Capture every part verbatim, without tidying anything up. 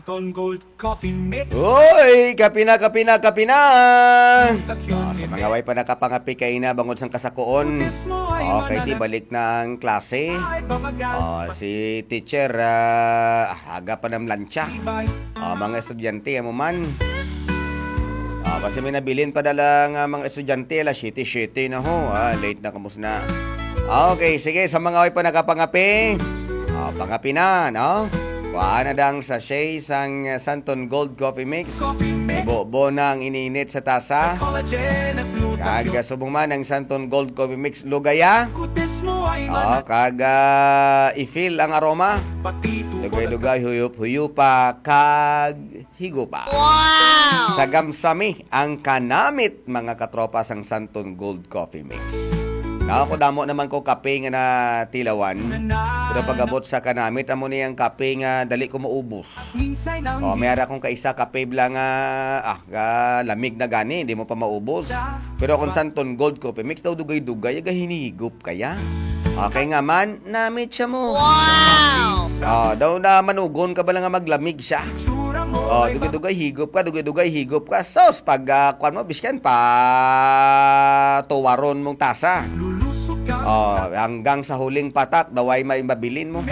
Santon Gold Coffee Mix. Uy, kapi na, kapi na, kapi na. Oh, sa mga way pa nakapangapi kay na bangod sang kasakuon. Okay, di balik na ang klase. Oh, si teacher uh, aga pa ng lansya. Oh, mga estudyante mo man. Oh, kasi may nabilin pa dala nga mga estudyante alas siyete siyete na ho. Ah, late na kamus na. Okay, sige, sa mga way pa nakapangapi. Oh, pangapi na, no? Kuha na dang sachet sang Santon Gold Coffee Mix. Ibo-bo na ang iniinit sa tasa. Kaga subong man ang Santon Gold Coffee Mix lugaya. Oh, kaga i-feel ang aroma. Dugay-dugay, huyup-huyupa, kag higupa. Wow! Sagamsami ang kanamit mga katropa sang Santon Gold Coffee Mix. Ako damo naman ko kape nga na tilawan. Pero pagabot sa kanamit amo niyang kape nga dali ko maubos. Oh, mayara kong kaisa kape bla nga ah, ga, lamig na gani, hindi mo pa maubos. Pero kung Santon Gold Coffee Mix daw dugay-dugay, aga hinigup kaya. Okay nga man, namit siya mo. Wow! Oh, daw na manugon ka ba lang nga maglamig siya. Oh, dugay-dugay higup ka, dugay-dugay higup ka. Sos, pag uh, kuwan mo, biskan pa tuwaron mong tasa. Oh, hanggang sa huling patak, daway may mabilin mo.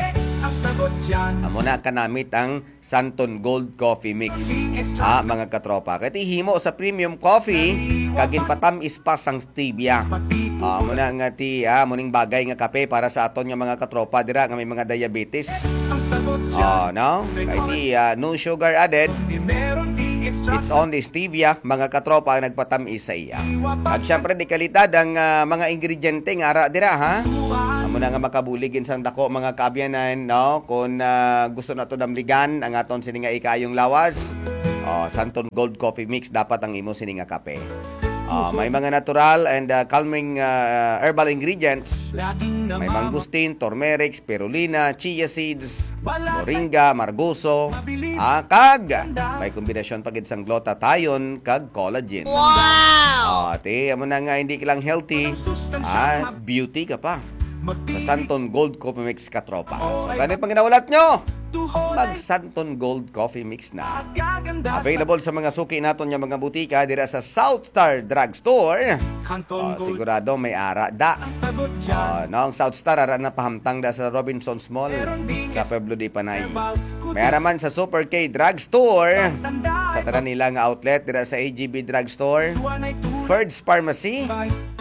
Amo na kanamit ang Santon Gold Coffee Mix. Ah, mga katropa. Kati himo sa premium coffee, kagin patam ispas ang stevia. Ah, amo na nga ti, ah, muning bagay nga kape para sa aton nga mga katropa dira nga may mga diabetes. Oh, no? Kati uh, no sugar added. It's only stevia, mga katropa ang nagpatamis sa iya. At syempre di kalidad ang uh, mga ingrediente nga ara dira ha. Amo na nga makabuligin sang dako mga kaabyanan, no? Kung uh, gusto nato damligan ang aton sini nga ikayong lawas. Oh, Santon Gold Coffee Mix dapat ang imo sini nga kape. Uh, may mga natural and uh, calming uh, herbal ingredients. May mangustin, turmeric, spirulina, chia seeds, moringa, margoso, akag. May kombinasyon pagid sang glutathione kag collagen. Wow! Uh, te, amo na nga hindi ka lang healthy, ah, beauty ka pa. Sa Santon Gold Coffee Mix katropa. So, ganun pang ginawalat nyo? Mag Santon Gold Coffee Mix na. Available sa mga suki naton nga mga butika dira sa South Star Drugstore. Uh, sigurado may ara da. Uh, no, ang South Star ara na pahamtang da sa Robinsons Mall sa Pueblo de Panay. May ara man sa Super K Drugstore. Sa tanan nila nga outlet dira sa A G B Drugstore, Ferd's Pharmacy,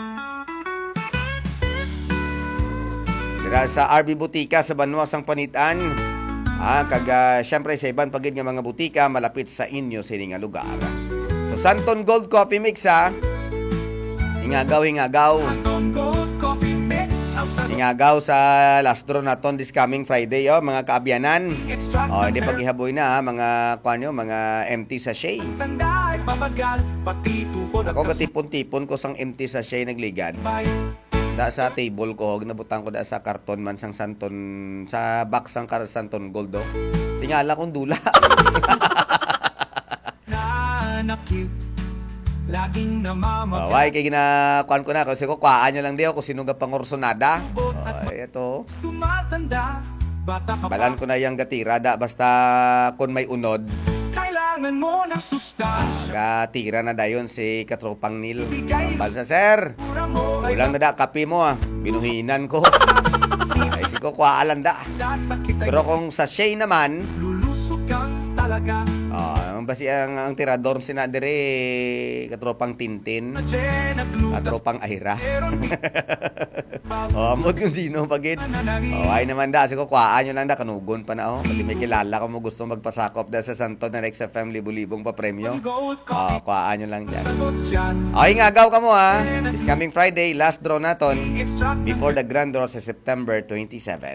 dira sa R B Butika sa Banwasang Panitan. Ah, kaga syempre sa ibang pagid nga mga butika malapit sa inyo sa nga lugar. So Santon Gold Coffee Mix ha. Ingagaw ingagaw. Ingagaw sa last draw naton this coming Friday oh, mga kaabyanan. Oh, di paghihaboy na ha, mga kuanyo, mga empty sachet. Ako gatipon-tipon ko sang empty sachet nagligan. Da sa table ko, nabutang ko da sa karton man sang Santon, sa box sang Santon Gold do. Tingala kong dula. Laging namamagay. Away, kay ginakuan ko na. Kasi ko, kuhaan nyo lang diyo kung sino ga pangorsonada. Ay, ito. Balan ko na yung gatira da. Basta kung may unod. Kailangan mo ng sustansya. Ah, gatira na dayon si Katropang Nil. Balsa, sir. Ulang na da, kape mo ah. Binuhinan ko. Ay, si ko, kuhaan da. Pero kung sa Shay naman, lulusok kang talaga. Ah, basi ang, ang tirador sinadere Katropang Tintin, Katropang Aira. Oh, amot kung sino pagid. Oh, ay naman da, siguro kuhaan nyo lang da, kanugon pa na oh. Kasi may kilala ko mo gusto magpasakop da sa Santon na X F M libo-libong pa premyo. Oh, kuhaan nyo lang dyan. Okay, ngagaw ka mo ha. This coming Friday, last draw naton before the grand draw sa September twenty-seventh.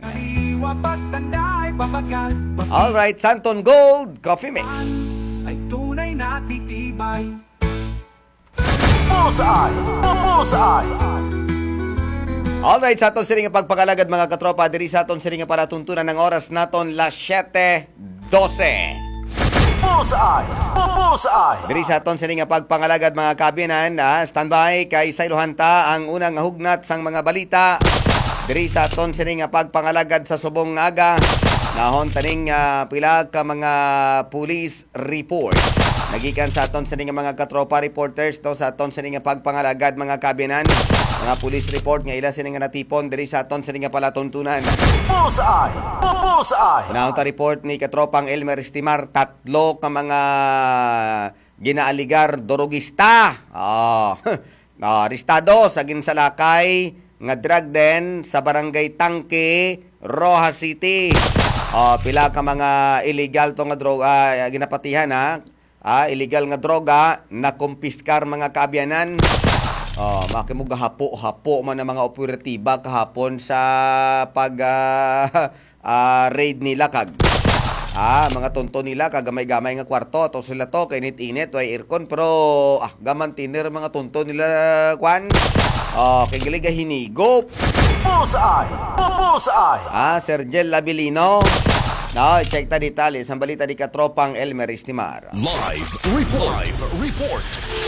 Alright, Santon Gold Coffee Mix ay tunay na titibay. Bullseye! Bullseye! Alright, sa aton siring pagpakalagad mga katropa, diri sa aton siring palatuntunan ng oras naton las siyete dose. Bullseye! Bullseye! Diri sa aton siring pagpangalagad mga kabinan, ah, standby kay Saylohanta ang unang hugnat sang mga balita. Diri sa aton siring pagpangalagad sa subong aga. Nahon taning uh, pila ka mga police report. Nagikan sa aton sa nga mga katropa reporters to sa aton sa nga pagpangalagad mga kabinan. Mga police report nga ila sini nga natipon diri sa aton sa nga palatuntunan. Bullseye! Bullseye! Nahon ta report ni katropang Elmer Estimar tatlo ka mga ginaaligar dorogista. Ah, oh, arestado sa ginsalakay nga drug den sa barangay Tangke, Rojas City. Oh, pila ka mga illegal to nga droga uh, ginapatihan ha. Ah, illegal nga droga na kumpiskar mga kaabyanan. Oh, makimog hapo-hapo man ang mga operatiba kahapon sa pag uh, uh, raid nila kag. Ah, mga tonto nila kagamay-gamay nga kwarto to sila to kay init-init way aircon pero ah gaman tiner mga tonto nila kwan. Oh, kay gilig hinigop. Bullseye! Bullseye! Ah, Sergel Labilino. No, check ta detalye sa balita di katropang Elmer Estimar. Live report! Live report!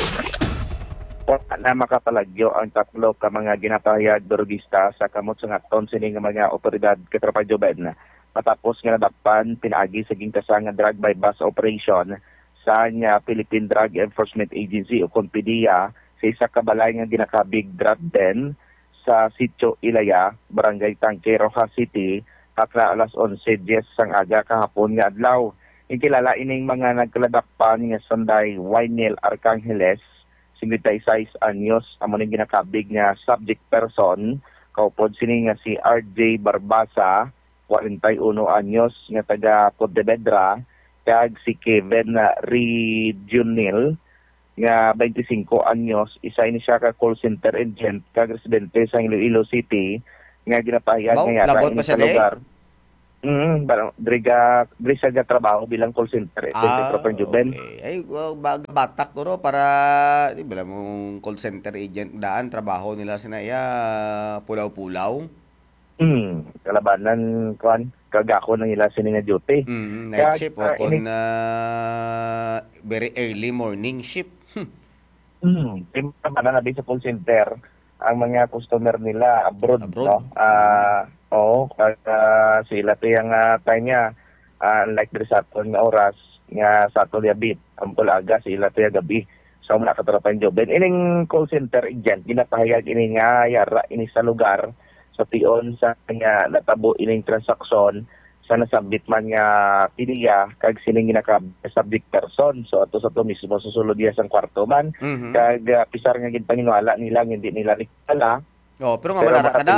Na makapalagyo ang tatlo ka mga ginatayag dorogista sa kamot sa ngaton sini nga mga otoridad katropa Joben. Matapos nga nadakpan pinaagi sa gintasang drug by bus operation sa nya Philippine Drug Enforcement Agency o P D E A sa isa ka balay nga ginakabig drug den sa Sitio Ilaya, Barangay Tangke, Rojas City, pakla alas onse diyes sang aga kahapon nga adlaw. Ikilala ining mga nagkaladakpan nga Sunday Waynel Arcangeles, fifty-six anyos, amo ning ginakabig nga subject person, kaupod sini nga si R J Barbasa, forty-one anyos, nga taga Pontevedra, kag si Kevin Regionil, nga twenty-five anyos, isa ini siya ka call center agent, kag residente sa Iloilo City, nga ginapahayag Wow, nga yata lagot pa ini siya sa lugar. Mm, barang driga drisa ga trabaho bilang call center agent Ah, Tropa Juben. okay. Ay, well, bag- batak duro para di ba mong call center agent daan trabaho nila sinaya pulaw-pulaw. Mm, kalabanan kuan kagako nang ila sini nga duty. Mm, night Kag, shift o ah, kung ini- na very early morning shift. Hmm. Mm, timpa na sa call center ang mga customer nila abroad, Abroad. no. Ah, oo, kag ah, sila to yung uh, time niya uh, unlike diri sa aton nga oras nga sa aton yabit ampul aga sila to yung gabi. So muna katrapan job. And ining call center agent ginapahayag ini nga yara ini sa lugar sa tion sa nga natabo ining transaksyon sa nasabit man nga piliya kag sining ginaka subject person. So ato sa to mismo susulod diya sang kwarto man. Mhm. Kag uh, pisar nga gid panginwala nila hindi nila nikala. Oh, pero nga manara ka na.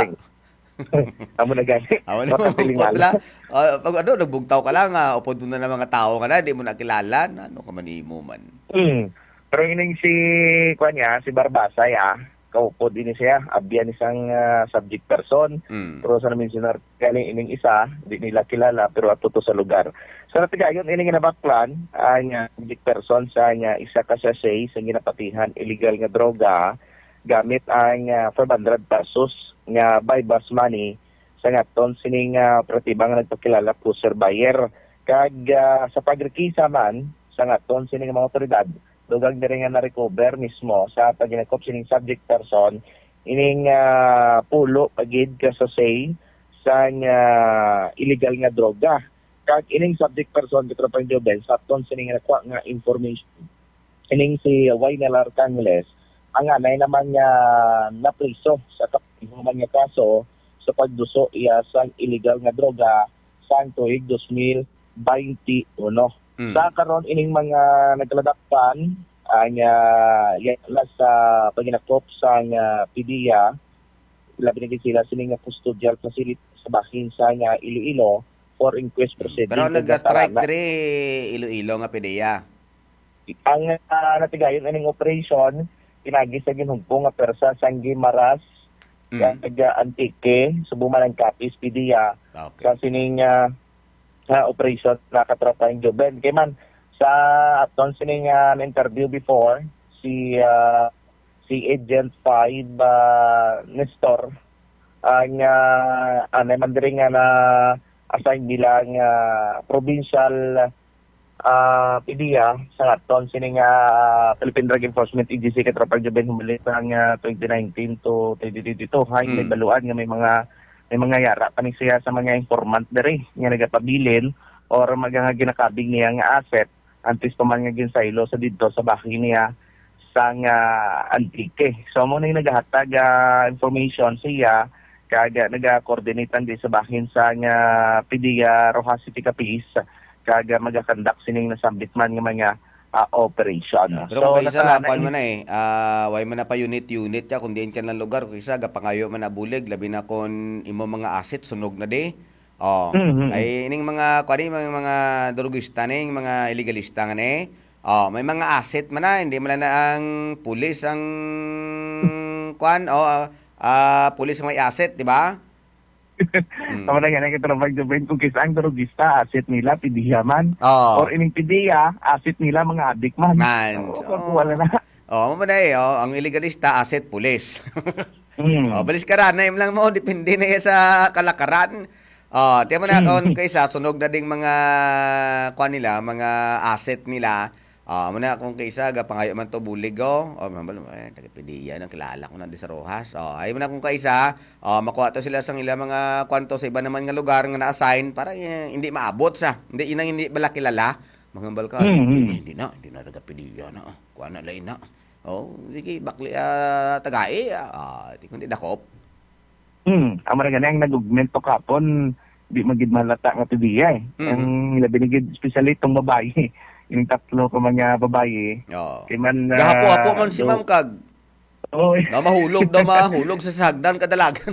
Amo na gani. Awan na mabukot la. Uh, pag ano, nagbugtaw ka lang, uh, upod mo na ng mga tao ka na, di mo nakilala, ano ka man imo man. Hmm. Pero ining si kuan niya, si Barbasa ya, kaupod din siya, abyan isang uh, subject person. Mm. Pero sa namin sinar galing ining isa, di nila kilala pero ato to sa lugar. So natigayon ining nabaklan ang uh, subject person sa nya isa ka sachet sa ginapatihan illegal nga droga gamit ang uh, five hundred pesos nga by bus money sa ngaton sining uh, operatibang nagpakilala po Sir Bayer. Kag uh, sa pagrekisa man sa ngaton sining mga otoridad dugang diri nga na-recover mismo sa paginakop sining subject person ining uh, pulo pagid ka sa say sa uh, illegal nga droga. Kag ining subject person katropa Jobel sa ton sining nakuha nga information ining si Waynel Arcangeles ang anay naman nga napriso sa kapihuman nga kaso sa pagduso iya sa illegal nga droga sa tuig twenty twenty-one. Mm. Sa karon ining mga nagkaladakpan ang uh, yala sa paginakop sa uh, P D E A, labi na sila sining nga custodial facility sa bahin sa nga Iloilo for inquest proceeding. Pero nag-strike diri Iloilo nga pedeya. Ang uh, natigayon ining operation pinagi sa ginhugpong nga persa sa Gimaras, Mm. taga Antique, subuman ang Capiz P D E A. Okay. Kasi ning uh, sa operation na katropa yung Joben. Kaya man, sa aton sining uh, interview before, si uh, si Agent five uh, Nestor, ang uh, anay man diri nga na assign bilang uh, provincial uh, P D E A sa aton sining uh, Philippine Drug Enforcement Agency katropa yung Joben humilit ng uh, twenty nineteen to twenty twenty-two. Hay, Mm. may baluan nga may mga may mga yara pa ni siya sa mga informant dere nga nagapabilin or mga ginakabing niya nga asset antes pa man nga ginsaylo sa dito sa bahay niya sa nga Antique. So mo na yung naghatag uh, information siya kaga naga-coordinatean di sa bahin sa nga P D A Rojas City Capiz kaga magakandak sining nasambit man nga mga uh, operation. Pero So kung kaisa, natalana kuan in- man na eh, ah, way man na pa unit-unit ya, kung diin ka lang lugar, kung isa, gapangayo man na bulig, labi na kung imo mga asset, sunog na di. Oh, Mhm. ay ining mga, kuan eh, mga, mga drugista na, yung mga illegalista nga na eh. Oh, may mga asset man na, hindi man na ang pulis ang, kuan, oh, ah, ah, pulis ang may asset, di ba? Mm. Tama na yan, ang katrabag Joven, kung kisa ang drogista, asset nila, pidiya man. Oh. Or ining pidiya, asset nila, mga adik man. Man. Oo, So, wala na. oh, mo na eh, oh, ang illegalista, asset, pulis. Mm. Oh, balis ka ran, na lang mo, depende na yan sa kalakaran. Oh, tiyan mo na kung kaysa, sunog na ding mga, kuan nila, mga asset nila. Oh, mo na kung kaysa, gapangayo man to bulig, oh. Oh, mambalo, eh, tagapidiya, ang kilala ko na di sa Rojas. Oh, ay mo na kung kaysa, oh, makuha to sila sa ila mga kwanto sa iba naman nga lugar nga na-assign para eh, hindi maabot sa. Hindi, yun ang hindi bala kilala. Mangambal ka, Mhm. hindi, hindi na, hindi na tagapidiya na. Oh, kuha na lain na. Oh, sige, bakli, ah, tagai, ah, di kundi dakop. Hmm, ang mga ganang nag-augment to kapon, di magid malata nga pidiya eh. Mm. Ang labinigid, especially itong babae. Yung tatlo ko mga babae. Oh. Kay man, ah, Gahapo-hapo man si do- Ma'am Kag. Oo, eh. Na mahulog daw, mahulog sa sagdan kadalagan.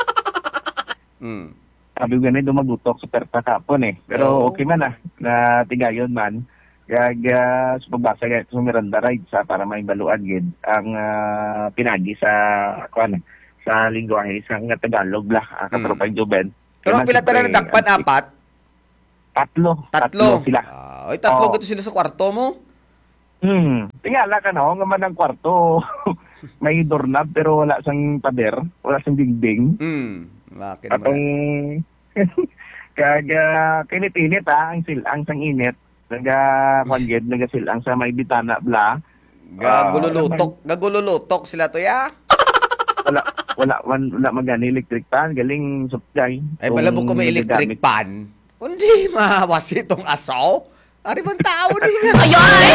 Hmm. Sabi ko ganun, dumagutok sa perta kapon eh. Pero Oo. okay man ah, na tigayon man. Kaya uh, sa pagbasa kaya sa Miranda Rights sa para may baluan gid ang ah, pinagi sa kuan sa lingwahe sa nga Tagalog lah uh, katropang Joben. Pero Kaya pila siyempre, tanan dakpan ang- apat? Tatlo. Tatlo. sila. Ah, ay tatlo Oo. gito sila sa kwarto mo. Hmm. Tingala ka no, nga man ang kwarto. May doorknob pero wala sang pader, wala sang dingding. Hmm. Bakit Atong naman? kaga kinit-init ah, ang silang sang init. Naga kwangged, naga silang sa may bitana bla. Gagululutok, gagululutok sila to ya. Wala wala wala, wala magani electric pan, galing supply. Ay malabo ko may electric pan. Kundi mahawas itong asaw. Ari bang tao din yan? Ayay!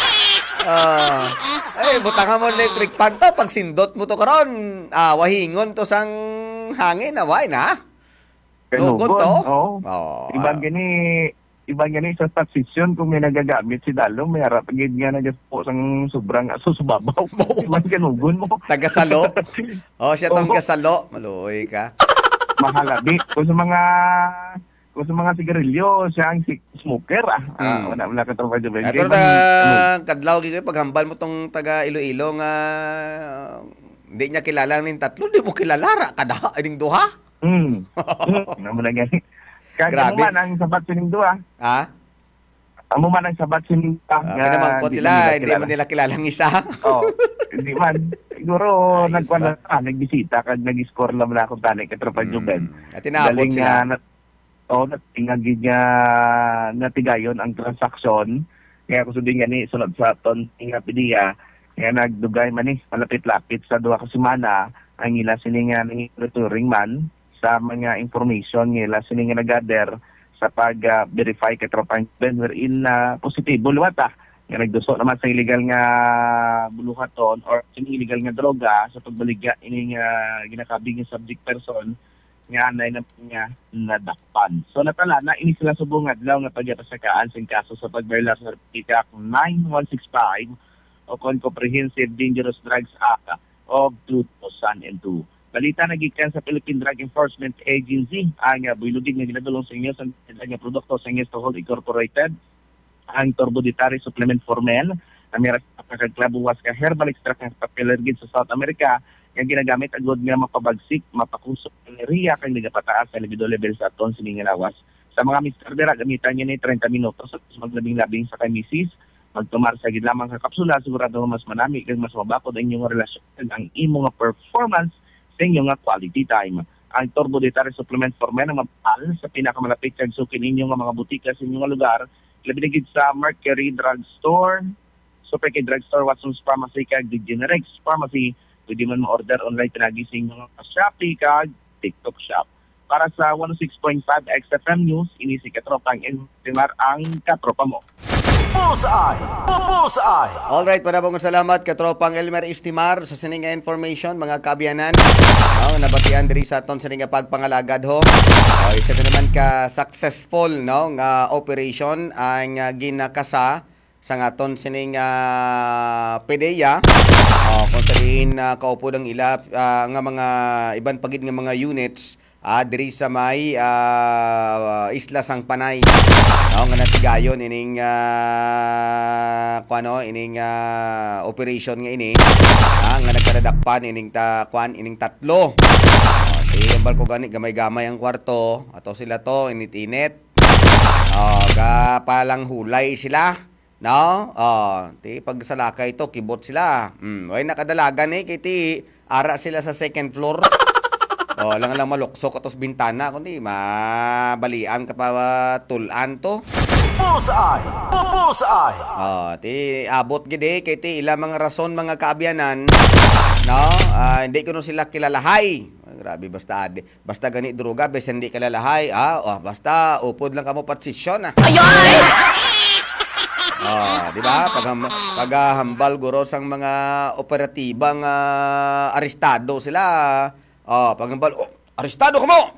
Ah, ay, butangan mo electric pan to. Pag sindot mo to karon, ah, wahingon to sang hangin, away na. Lugod to? Oo. Oh, Ibang gani ibang gani sa position kung may nagagamit si Dalong, may harap gid nga nagaspo sang sobrang aso sa babaw. Ibang ganugon mo. tagasalo. Oh, siya tong Oo. gasalo. Maluoy ka. Mahalabi. Kung sa mga kung sa mga sigarilyo, siya ang si- smoker ah. Ah, Mm. wala wala ka trabaho dyan. Ay, pero Kaya na man, kadlaw gyud paghambal mo tong taga Iloilo nga hindi niya kilala ning tatlo, di mo kilala ra kada ining duha. Mm. Mm. Naman na gani. Kaya Grabe. mo man ang sabat sining duha. Ha? Amo man ang sabat sining duha. Uh, pinamangkot sila, hindi mo nila kilalang isa. Oh, hindi man. Siguro Ayos nagkuan ba? na ah, nagbisita kag nag-score lang na akong tani kay Tropa Juben. At tinabot Galing sila. nga nat oh, natingagid nga natigayon ang transaksyon. Kaya ko sudin gani sunod sa ton nga pidiya nga nagdugay man ni malapit-lapit sa duha ka semana ang ila sini nga nang man sa mga information nila sini nga nagader sa pag-verify kay Tropa Juben wherein na positibo luwata nga nagduso naman sa illegal nga buluhaton or sa illegal nga droga sa pagbaligya ini nga ginakabing nga subject person nga anay na niya nadakpan. So natala na ini sila subungad law nga pagyapasakaan sa kaso sa pagbarla sa Act nine one six five o kon Comprehensive Dangerous Drugs Act of two thousand two. Balita na gikan sa Philippine Drug Enforcement Agency ang uh, builugig nga ginadulong sa inyo sa nga produkto sa inyo to hold incorporated ang turboditary supplement for men na may kakagklabuwas ka herbal extract ng papilergid sa South America nga ginagamit agod nga mapabagsik, mapakusok ng area kang nagapataas sa libido level sa aton sining lawas. Sa mga mister Dera, gamitan niyo ni thirty minutos at maglabing-labing sa kay misis, magtumar sa gid lamang ka kapsula, sigurado mas manami kag mas mabakod ang inyong relasyon kag ang imo nga performance sa inyong nga quality time. Ang Turbo Dietary Supplement for Men ang mapal sa pinakamalapit kag sukin ninyo nga mga butika sa inyong nga lugar, labi na gid sa Mercury Drug Store, Super K Drug Store, Watson's Pharmacy kag Generex Pharmacy. Pwede man ma-order online pinagi sa inyong mga Shopee kag TikTok Shop. Para sa one oh six point five X F M News, ini si Katropang Elmer ang katropa mo. Bullseye! Bullseye! Alright, maraming salamat katropang Elmer Istimar sa sininga information, mga kaabyanan. Oh, nabatian diri sa aton sininga pagpangalagad ho. Oh, isa na naman ka successful no nga operation ang uh, ginakasa sa aton sining uh, PDEA. Oh, kung sabihin uh, kaupo ng ila uh, nga mga iban pagid nga mga units Ah, diri sa may uh, Isla Sang Panay. No, nga natigayon ining uh, kuano ining uh, operation nga ini. Ah, nga nagkadakpan ining ta kuan ining tatlo. Oh, si ambal ko gani gamay-gamay ang kwarto. Ato sila to init-init. Oh, ga palang hulay sila. No? Oh, ti pag sa lakay to kibot sila. Mm, way nakadalagan eh kay ti ara sila sa second floor. Oh, lang lang maluksok atos bintana kundi mabalian ka pa uh, tulan to. Bullseye! Bullseye! Oh, ti abot gid kay ti ila mga rason mga kaabyanan. No? Uh, hindi ko no sila kilalahay. Grabe basta ade. Basta gani droga bes hindi kilalahay. Ah, oh, basta upod lang kamo patsisyon ah. Ayoy! Oh, di ba? Pag paghambal guro sang mga operatibang uh, arestado sila. Oh, paghambal, oh, arestado ka mo!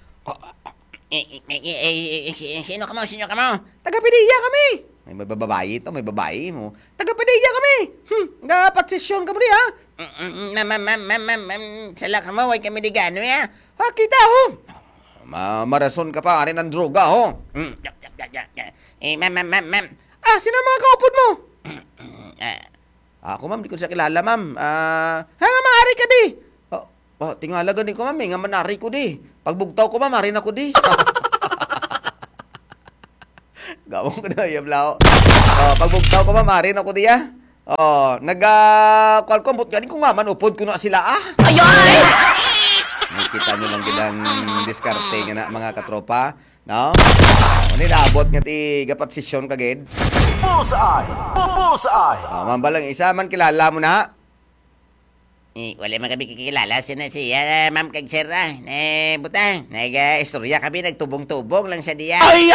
Eh, eh, eh, eh, sino ka mo? Sino ka mo? Taga-Padilla kami! May bababae ito, may babae mo. Taga-Padilla kami! Hmm, nga patsisyon ka mo di ha? Ma'am, ma'am, ma'am, ma'am, ma'am, ma'am, sala ka mo, huwag kami di gano ya. Ha, kita ho! Ma marason ka pa, arin ang droga ho. Hmm. Eh, ma'am, ma'am, ma'am, ma'am. Ah, sino ang mga kaupod mo? Ah, Ako ma'am, di ko siya kilala ma'am. Ah, ha nga maaari ka di. Oh, oh tingala gani ko ma'am, eh, nga manari ko di. Pagbugtaw ko ma'am, marin ako di. Gawang ko na yung lao. Oh, pagbugtaw ko ma'am, marin ako di ah. Oh, nag-call ko, but galing kung maman, upod ko na sila ah. ayoy! Nakita nyo lang bilang diskarte nga na mga katropa. No? Oh, nilabot nga ti gapat sisyon kagid. Bullseye! Bullseye! Oh, mambalang isa man kilala mo na. Eh, wala man kami kikilala. Sina siya, ma'am kag sir ah. Eh, buta, nag-istorya kami, nagtubong-tubong lang sa diya. Ay,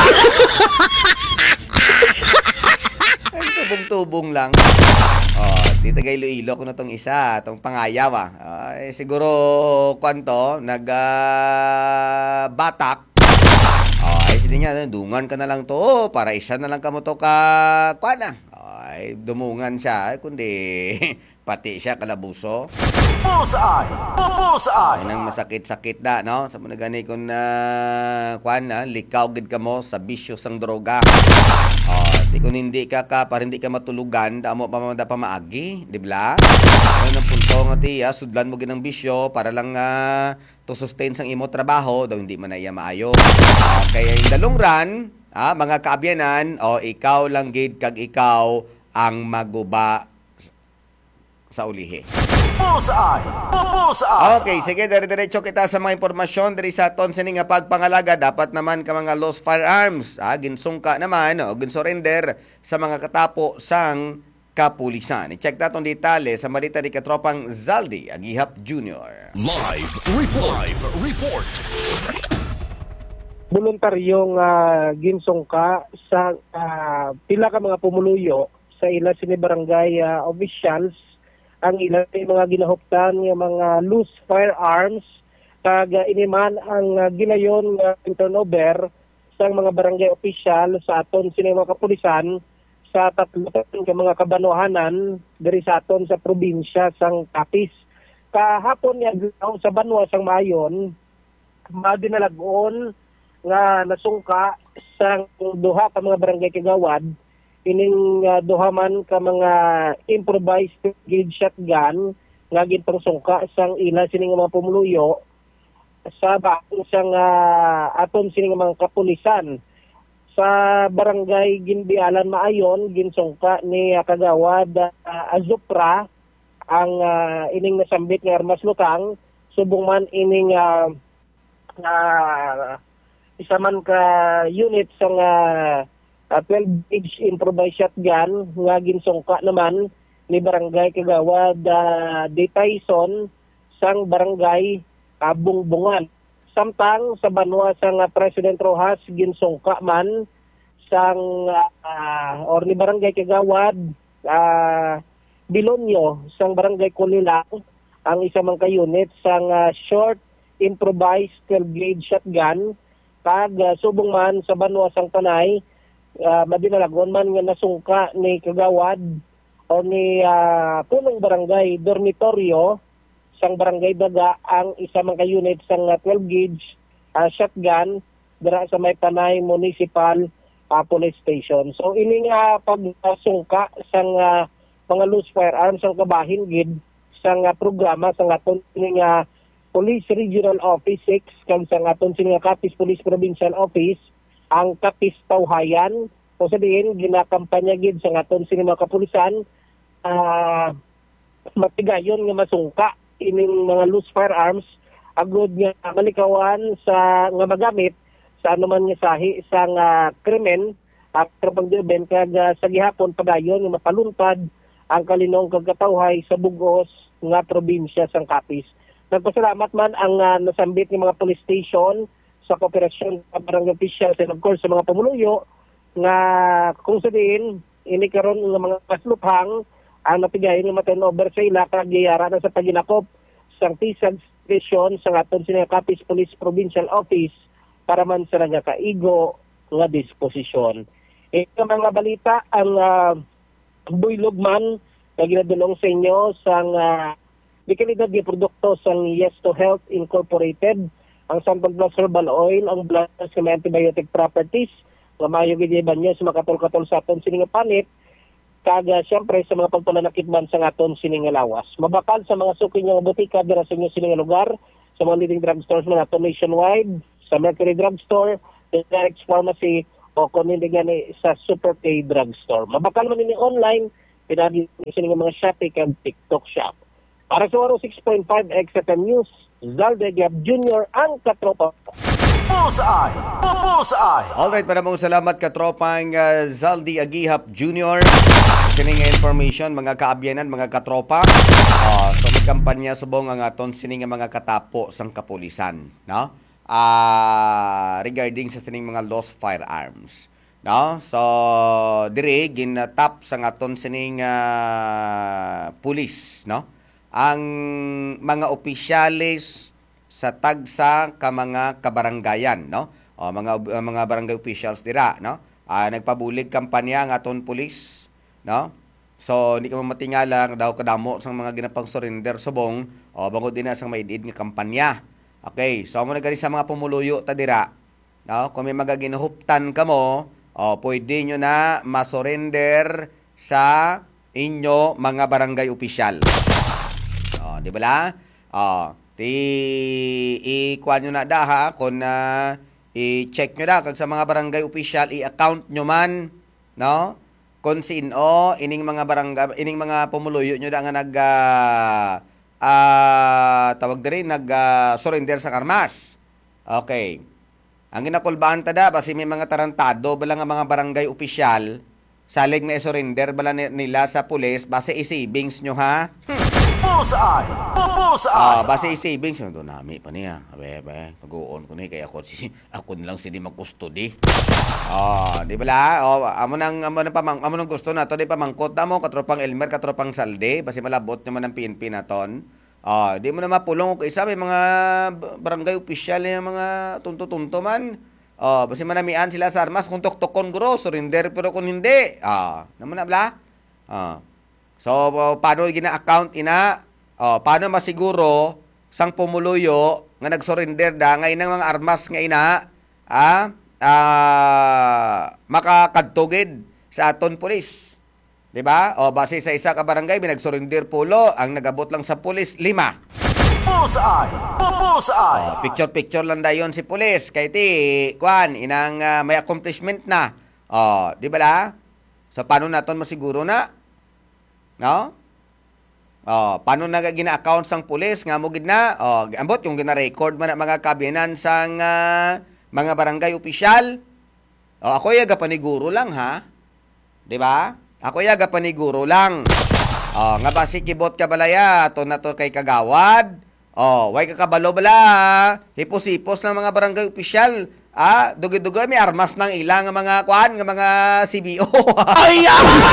tubong-tubong lang. Oh, dito kay Iloilo ko na tong isa, tong pangayaw ah. Ay, siguro kwanto, nag uh, batak. Oh, ay sila nga, dungan ka na lang to, para isa na lang ka mo to ka, kwana. Ay, dumungan siya, ay, kundi pati siya kalabuso. Bullseye! Bullseye! Ay, nang masakit-sakit na, no? Sa mga gani kung na, kwan na, likaw gid ka mo sa bisyo sang droga. Oh, di kung hindi ka ka, para hindi ka matulugan, damo pa mamanda pa maagi, di ba? Ay, nang punto nga ti, ah, sudlan mo ginang bisyo, para lang uh, to sustain sang imo trabaho, daw hindi man na iya maayo. Okay, in the long run, ah, mga kaabyanan, o oh, ikaw lang gid kag ikaw ang maguba sa ulihi. Bullseye! Bullseye! Okay, sige, dire-diretso kita sa mga impormasyon diri sa aton sini nga pagpangalaga. Dapat naman ka mga lost firearms, ah, ginsungka naman o ginsurrender sa mga katapo sang kapulisan. I-check naton detalye sa malita ni katropang Zaldi Agihap Junior Live report! Live report! Voluntaryong uh, ginsungka sa uh, pila ka mga pumuluyo sa ila sini barangay uh, officials ang ilang mga ginahuptan nga mga loose firearms kag uh, iniman ang uh, ginayon nga uh, turnover sa mga barangay official sa aton sini mga kapulisan sa tatlo ka mga kabanuhanan diri sa aton sa probinsya sang Capiz. Kahapon niya sa Banwa sang Mayon, madinalagon nga nasungka sa duha ka mga barangay kagawad ining uh, duha man ka mga improvised gauge shotgun nga ginpangsungka sang ila sining mga pumuluyo sa baong sang uh, aton sining mga kapulisan sa barangay Ginbialan Maayon ginsungka ni uh, kagawad uh, Azupra ang uh, ining nasambit nga armas lutang subong man ining uh, uh, isa man ka unit sa uh, uh, twelve gauge improvised shotgun nga ginsungka naman ni barangay kagawad uh, De Tyson sang barangay uh, Bungbungan Samtang sa banwa sang uh, President Rojas ginsungka man sang uh, or ni Barangay Kagawad uh, Bilonyo sang Barangay Kulilang ang isa man ka unit sang uh, short improvised twelve gauge shotgun kag uh, subong man sa banwa sang Tanay uh, madinalagon man nga nasungka ni Kagawad o ni uh, punong barangay dormitoryo sang Barangay Daga ang isa man ka unit sang uh, twelve gauge uh, shotgun dira sa may Panay Municipal uh, Police Station. So ini nga pagsungka sang uh, mga loose firearms ang kabahin gid sang uh, programa sang aton ini nga Police Regional Office six kag sang aton sini nga Capiz Police Provincial Office ang Capiz Tawhayan o sa diin ginakampanya gid sang aton sini mga kapulisan uh, matigayon nga masungka ining mga loose firearms agud nga malikawan sa nga magamit sa anuman nga sahi sang uh, krimen at trapagdiben kag uh, sa gihapon padayon nga mapaluntad ang kalinong kagkatawhay sa bugos nga probinsya sang Capiz. Nagpasalamat man ang uh, nasambit ng mga police station sa kooperasyon sa barangay officials and of course sa mga pamuluyo nga kung sa diin ini karon nga mga pasluphang ang napigayon nga ma-turnover sa ila kag giyara na sa paginakop sang T S A G station sa aton sini Capiz Police Provincial Office para man sa nga kaigo nga disposisyon. Ito mga balita ang uh, buylog man na ginadulong sa inyo sang uh, di kalidad di produkto sang Yes to Health Incorporated, ang Sample Plus Herbal Oil, ang Plus sa may antibiotic properties, nga mayo gid banyo sa makatol-katol sa aton sini nga panit, kaga siyempre sa mga pagpalanakit man sa aton sini nga lawas. Mabakal sa mga suki nga botika dira sa inyo sini nga lugar, sa mga leading drugstores man aton nationwide, sa Mercury Drugstore, Generics Pharmacy, o kung hindi gani sa Super K Drugstore. Mabakal man ini online, pinagi sini nga mga Shopee kag TikTok shop. Para sa one oh six point five X F M News, Zalde Gab Junior ang katropa. Bullseye! Bullseye! Alright, maraming salamat katropang uh, Zaldi Agihap Junior Sining information, mga kaabyanan, mga katropa. Uh, so, may kampanya subong ang aton sining mga katapo sang kapulisan, no? Uh, regarding sa sining mga lost firearms. No? So, dire ginatap sang aton sining uh, pulis, no? Ang mga opisyales sa tagsa ka mga kabaranggayan, no? O, mga uh, mga barangay officials dira, no? Uh, nagpabulig kampanya ang aton pulis, no? So hindi ka matingala daw kadamo sang mga ginapang surrender subong o bangod din na sang maidid nga kampanya. Okay, so amo na gani sa mga pumuluyo ta dira, no? Kung may magaginhuptan kamo, o pwede nyo na masurrender sa inyo mga barangay opisyal. Oh, di ba la? Oh, ti i-kuan nyo na da ha kung uh, i-check nyo da kag sa mga barangay official i-account nyo man, no? Kung sino ining mga barangay ining mga pumuluyo nyo da nga nag uh, uh, tawag diri nag uh, surrender sa armas. Okay. Ang ginakulbaan ta da basi may mga tarantado bala nga mga barangay official salig na i-surrender bala nila sa pulis base i-savings nyo ha. Hmm. Bullseye! Bullseye! Ah, base i-savings no nami pa niya. Abe, abe, pag-uon ko ni kay ako si ako lang sini mag-custody. Ah, di ba la? Oh, amo nang amo nang pamang amo nang gusto na to di pamangkot na mo katropang Elmer, katropang Salde, base malabot naman ang P N P naton. Ah, di mo na mapulong ko isa may mga barangay official yung mga tunto-tunto man. Ah, base manamian sila sa armas kung tok-tokon guro, surrender pero kung hindi. Ah, naman na bla? Ah. So, uh, paano gina-account ina? Oh, paano masiguro sang pumuluyo nga nag-surrender da ngay nang mga armas nga ina ah, ah makakadtugid sa aton pulis. 'Di ba? O base sa isa ka barangay binag-surrender pulo, ang nagabot lang sa pulis lima. Bullseye! Bullseye! Oh, picture-picture lang dayon si pulis kay ti kwan inang uh, may accomplishment na. Oh, 'di ba la? So paano naton masiguro na? No? Oh, paano na gina-account sang pulis nga mo gid na? Oh, ambot yung gina-record man mga kabinan sang uh, mga barangay opisyal. Oh, ako yaga paniguro lang ha. 'Di ba? Ako yaga paniguro lang. Oh, nga basi kibot ka balaya ato na to kay kagawad. Oh, way kakabalo bala. Hipos-hipos ng mga barangay opisyal. Ah, dugi-dugi may armas ng ilang mga kuan, ng mga C B O. Ay!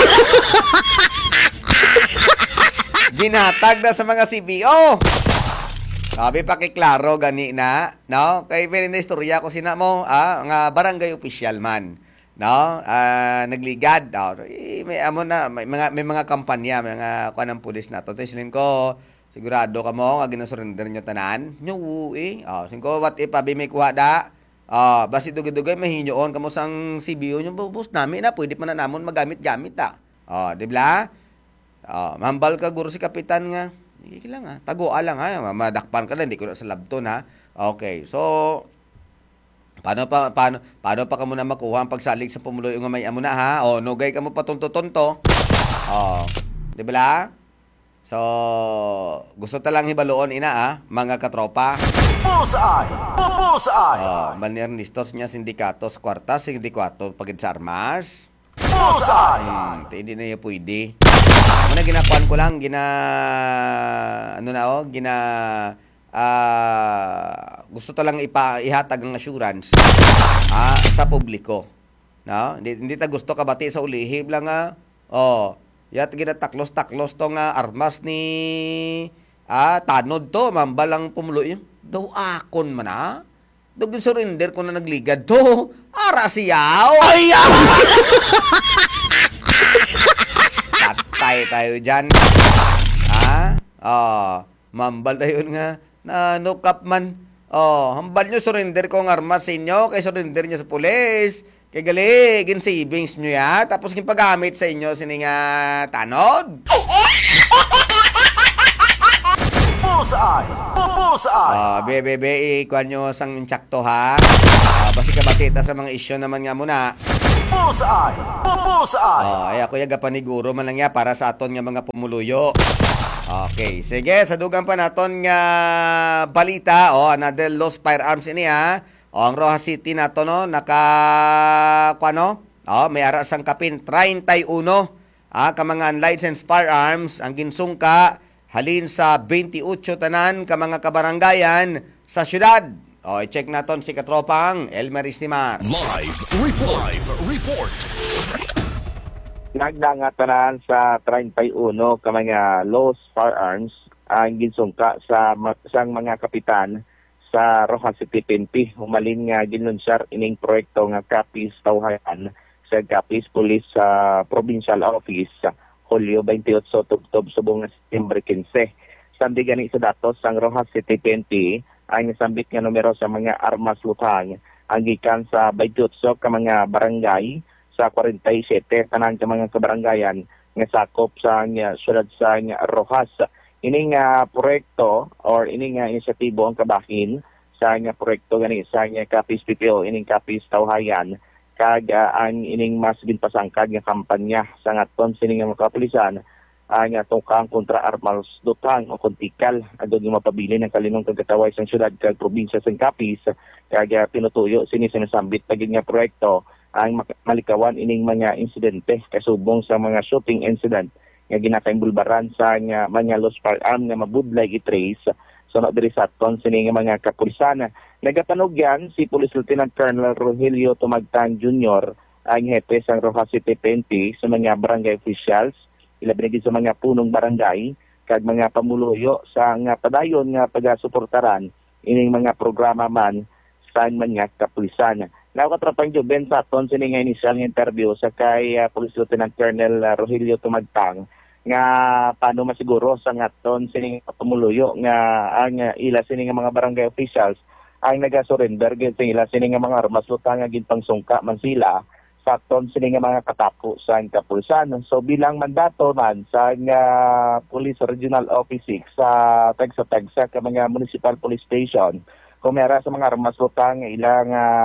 Ginatag na sa mga C B O. Sabi pa kay klaro gani na, no? Kay pwede na istorya ko sina mo, ah, nga barangay official man, no? Ah, nagligad, oh, eh, may amo na may mga may mga kampanya, may mga kuan ng pulis na to. Tisilin ko, sigurado ka mo nga ginasurrender nyo tanan. Nyo eh. Oh, sin ko what if abi may kuha da? Ah, basi dugay-dugay mahinyoon kamo sang C B O nyo, bus nami na pwede pa na namon magamit-gamit ta. Oh, di ba? Oh, mambal ka guro si kapitan nga. Hindi lang ha. Tagoa lang ha. Madakpan ka lang. Hindi ko na sa labton ha. Okay. So, paano pa paano, paano pa ka muna makuha ang pagsalig sa pumuloy nga may amo na ha? O, nugay ka mo patunto-tunto. O, di ba la? So, gusto talang hibaloon ina ha, mga katropa. Bullseye! Bullseye! O, Balnearnistos niya sindikatos, kwartas, sindikato pagid sa armas. Bullseye! Hmm, hindi na yung pwede. Ano ginakuan ko lang, gina ano na oh, gina uh, gusto talang ipa ihatag ang assurance ah, sa publiko. No? Hindi, hindi ta gusto kabati sa ulihib lang nga. Oh, yat ginataklos-taklos to nga armas ni ah, tanod to, mambalang pumulo yun. Daw akon man ah. Dugin surrender ko na nagligad to. Ara siyaw. Ay! Patay tayo dyan. Ha? Oh, mambal tayo nga. Na nukap man. Oh, hambal nyo, surrender ko ang armas sa inyo. Kaya surrender nyo sa pulis. Kaya gali, gin savings nyo ya. Tapos gin paggamit sa inyo sining uh, tanod. Bullseye! Bullseye! Oh, be, be, be, ikuan nyo sang insakto ha. Oh, basi ka batita sa mga isyo naman nga muna. Bullseye! Bullseye! Oh, ay ako yaga paniguro man lang ya para sa aton nga mga pumuluyo. Okay, sige, sa dugang pa naton nga balita, oh, another lost firearms ini ha. Oh, ang Rojas City nato no, naka kuano? Oh, may ara sang kapin thirty-one. Ah, ka mga unlicensed firearms ang ginsungka halin sa twenty-eight tanan ka mga kabarangayan sa syudad. O, oh, i-check naton si katropang Elmer Istimar. Live report. Live report. Nagdangatanan sa thirty-one ka mga lost firearms ang ginsungka sa sang mga kapitan sa Rojas City P N P. Humalin nga ginunsar ining proyekto nga Capiz Tawhayan sa Capiz Police sa uh, Provincial Office sa Hulyo twenty-eight tubtob subong nga September fifteen. Samdi gani sa datos sang Rojas City P N P ang nasambit nga numero sa mga armas lutang ang gikan sa twenty-eight ka mga barangay sa forty-seven tanan ka mga kabarangayan nga sakop sa nga syudad sa nga Rojas. Ini nga proyekto or ini nga inisyatibo ang kabahin sa nga proyekto gani sa nga Capiz P P O ining Capiz Tawhayan kag uh, ang ining mas ginpasangkad nga kampanya sa ngaton sining nga kapulisan ang uh, tungkang kontra armas lutang o kontikal adto nga mapabili ng kalinong kagataway sa syudad kag probinsya sa Capiz kag uh, pinutuyo sini sinasambit pagid nga proyekto ang malikawan ining mga insidente kasubong sa mga shooting incident nga ginakaimbulbaran sa nga mga lost firearm nga mabudlay i-trace so na diri sa aton sini nga mga kapulisan. Nagapanog yan si Police Lieutenant Colonel Rogelio Tumagtan Junior ang hepe sa Rojas City P N P sa mga barangay officials ilabi sa mga punong barangay kag mga pamuluyo sa nga padayon nga pagasuportaran ining mga programa man sa mga kapulisan. Nakatropang Juben sa aton sini nga initial nga interview sa kay uh, Police Lieutenant Colonel uh, Rogelio Tumagtang nga paano masiguro sa ngaton sini pamuluyo nga ang uh, ila sini nga mga barangay officials ang naga-surrender gid sa ila sini nga mga armas lutang nga ginpangsungka man sila sa aton sini nga mga katapo sa kapulisan. So bilang mandato man sa nga Police Regional Office six sa tagsa-tagsa ka mga municipal police station kumera sa mga armas lutang ilang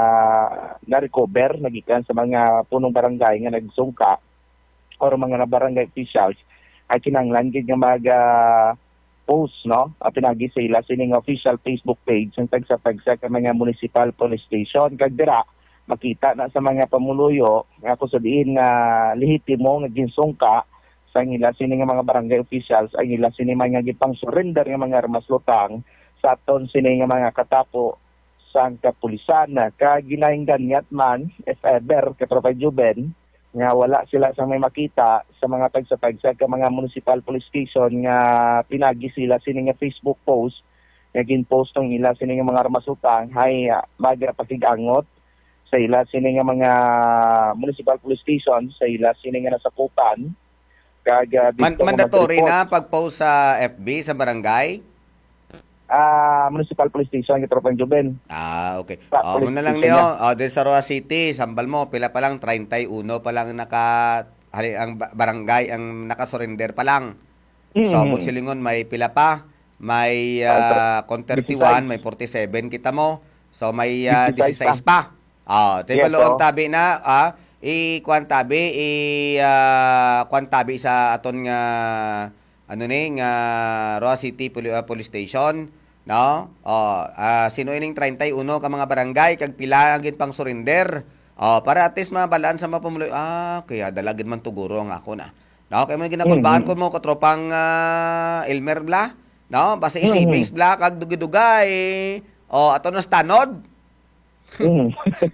uh, na-recover nagikan sa mga punong barangay nga nagsungka or mga na barangay officials ay kinanglan gid nga mag uh, post no uh, pinagi sa ila sining official Facebook page ng tagsa-tagsa ka mga municipal police station kag dira makita na sa mga pamuluyo nga kung sabihin nga lehitimo nga ginsungka sa ila sining mga barangay officials ay ila sining mga gipang surrender nga mga armas lutang sa aton sini nga mga katapo sang kapulisan na kaginainggan niyat man if ever katropa Juben nga wala sila sa may makita sa mga tagsa-tagsa ka mga municipal police station nga pinagi sila sini nga Facebook post nga ginpost ng ila sini nga mga armasutang hay uh, magapakigangot sa ila sini nga mga municipal police station sa ila sini nga nasakupan kag uh, Man- mandatory na pag-post sa F B sa barangay? Ah, municipal police station katropa Juben. Ah, okay. Sa Oh, police muna lang station niyo. niya. Oh, din sa Roa City, sambal mo pila pa lang thirty-one pa lang naka hali, ang ba- barangay ang naka-surrender pa lang. Mm. So, abot silingon may pila pa. May uh, kon thirty-one, may forty-seven kita mo. So may uh, fifty-five sixteen pa. Ah, tayo Yes, yes, oh. tabi na ah i kwan tabi i uh, kwan tabi sa aton nga ano ni nga Roa City Poli- uh, Police Station, no? Oh, ah, sino ining thirty-one ka mga barangay kag pila ang gid pang surrender. Oh, para at least mabalaan sa mapumuloy. Ah, kaya dalagid man tuguro ang ako na. No, kay man ginakulbaan ko mo katropang uh, Elmer Bla. No, basta i-savings Mhm. bla kag dugay-dugay. Oh, ato na stanod. Mm.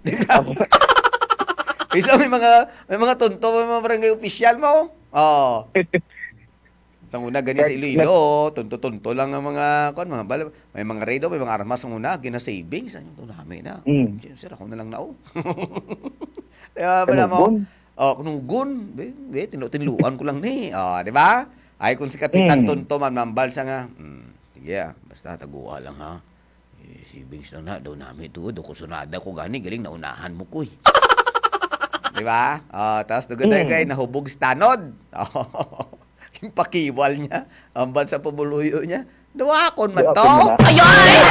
Isa may mga may mga tonto may mga barangay official mo. Oh. Sa una ganyan sa Iloilo, tunto-tunto lang ang mga kon mga bala, may mga redo, may mga armas sa una, gina savings ano to namin na. Mm. Sir, ako na lang nao. Kaya bala mo. Kanugon? Oh, kanugon. Be, be tinutiluan ko lang ni. Oh, di ba? Ay kung si Kapitan Mm. Tonto man mambal sa nga. Hmm, sige, ah, basta taguha lang ha. Eh, savings na na daw namin ito. Do ko sunada ko gani galing naunahan mo ko. Eh. Di ba? Oh, tapos dugay Mm. kay nahubog sa tanod. Oh. Yung pakiwal niya, ang bansa pumuluyo niya, dawakon man to. Dawakon man na. Ayun!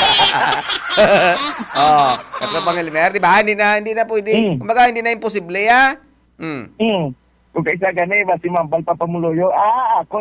oh, kasi pang Elmer, di ba? Hindi na, hindi na pwede. Mm. Kumbaga, hindi na imposible, ha? Mm. Mm. Kung kaisa gani ba si Mambal Papamuloyo, ah, ako